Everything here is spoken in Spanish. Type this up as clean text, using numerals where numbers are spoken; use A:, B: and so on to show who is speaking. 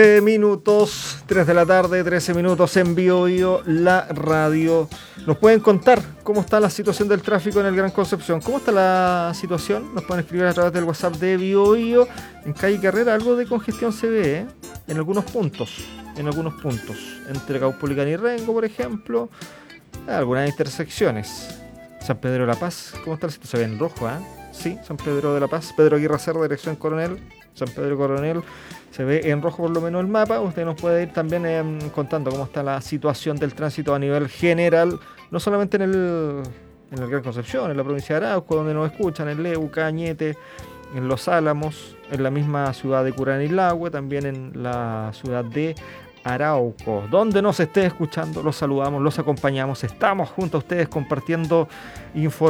A: Minutos, 3 de la tarde, 13 minutos en Bio la radio. Nos pueden contar cómo está la situación del tráfico en el Gran Concepción. ¿Cómo está la situación? Nos pueden escribir a través del WhatsApp de Bio. En calle Carrera algo de congestión se ve, en algunos puntos. Entre Caupolicán y Rengo, por ejemplo. Algunas intersecciones. San Pedro de la Paz, ¿cómo está la situación? Se ve en rojo, Sí, San Pedro de la Paz. Pedro Aguirre Cerda, dirección Coronel. San Pedro Coronel. Se ve en rojo por lo menos el mapa. Usted nos puede ir también contando cómo está la situación del tránsito a nivel general, no solamente en el Gran Concepción, en la provincia de Arauco, donde nos escuchan, en Leu, Cañete, en Los Álamos, en la misma ciudad de Curanilahue, también en la ciudad de Arauco. Donde nos esté escuchando, los saludamos, los acompañamos, estamos junto a ustedes compartiendo información